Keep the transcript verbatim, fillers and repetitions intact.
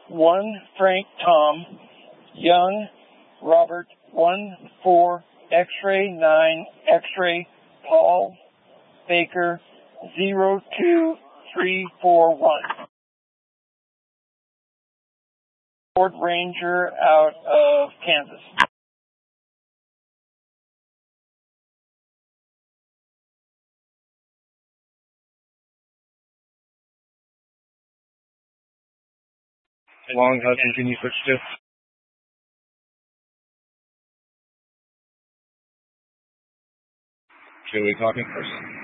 one Frank Tom, Young Robert one four X-ray nine X-ray Paul Baker zero two three four one. Ford Ranger out of Kansas. Long Hudson, can you switch to? Should we talking first?